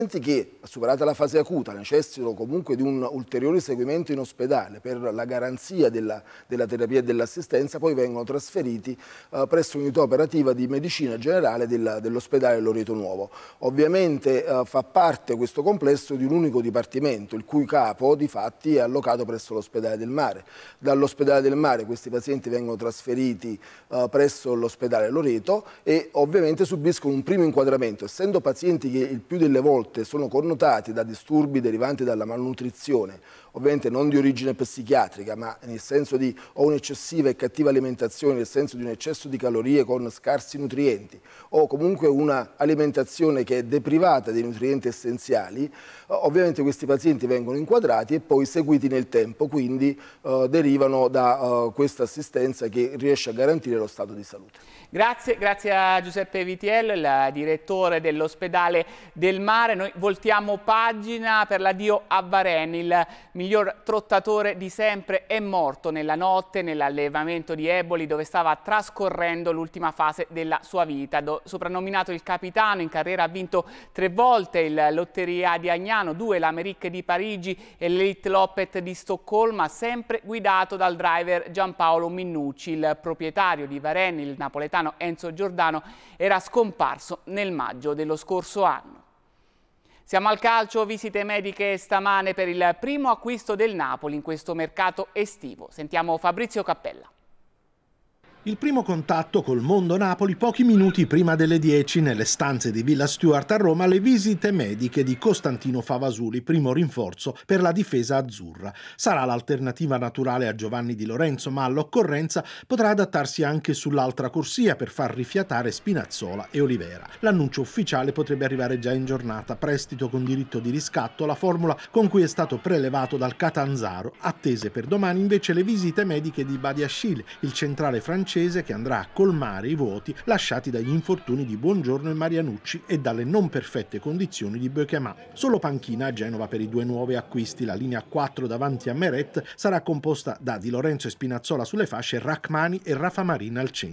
che, superata la fase acuta, necessitano comunque di un ulteriore seguimento in ospedale per la garanzia della terapia e dell'assistenza, poi vengono trasferiti presso l'unità operativa di medicina generale dell'ospedale Loreto Nuovo. Ovviamente fa parte questo complesso di un unico dipartimento, il cui capo di fatti è allocato presso l'ospedale del Mare. Dall'ospedale del Mare questi pazienti vengono trasferiti presso l'ospedale Loreto e ovviamente subiscono un primo inquadramento, essendo pazienti che il più delle volte sono connotati da disturbi derivanti dalla malnutrizione, ovviamente non di origine psichiatrica, ma nel senso di o un'eccessiva e cattiva alimentazione, nel senso di un eccesso di calorie con scarsi nutrienti, o comunque una alimentazione che è deprivata dei nutrienti essenziali. Ovviamente questi pazienti vengono inquadrati e poi seguiti nel tempo, quindi derivano da questa assistenza che riesce a garantire lo stato di salute. Grazie a Giuseppe Vitiello, il direttore dell'ospedale del Mare. Noi voltiamo pagina per l'addio a Vareni. Il miglior trottatore di sempre è morto nella notte nell'allevamento di Eboli, dove stava trascorrendo l'ultima fase della sua vita. Soprannominato il capitano, in carriera ha vinto 3 volte il Lotteria di Agnano, 2 l'Amérique di Parigi e l'Elite Loppet di Stoccolma, sempre guidato dal driver Giampaolo Minnucci. Il proprietario di Vareni, il napoletano Enzo Giordano, era scomparso nel maggio dello scorso anno. Siamo al calcio, visite mediche stamane per il primo acquisto del Napoli in questo mercato estivo. Sentiamo Fabrizio Cappella. Il primo contatto col mondo Napoli pochi minuti prima delle 10 nelle stanze di Villa Stuart a Roma, le visite mediche di Costantino Favasuli, primo rinforzo per la difesa azzurra. Sarà l'alternativa naturale a Giovanni Di Lorenzo, ma all'occorrenza potrà adattarsi anche sull'altra corsia per far rifiatare Spinazzola e Olivera. L'annuncio ufficiale potrebbe arrivare già in giornata, prestito con diritto di riscatto, la formula con cui è stato prelevato dal Catanzaro. Attese per domani invece le visite mediche di Badiashile, il centrale francese che andrà a colmare i vuoti lasciati dagli infortuni di Buongiorno e Marianucci e dalle non perfette condizioni di Beuchemin. Solo panchina a Genova per i 2 nuovi acquisti. La linea 4 davanti a Meret sarà composta da Di Lorenzo e Spinazzola sulle fasce, Rachmani e Rafa Marina al centro.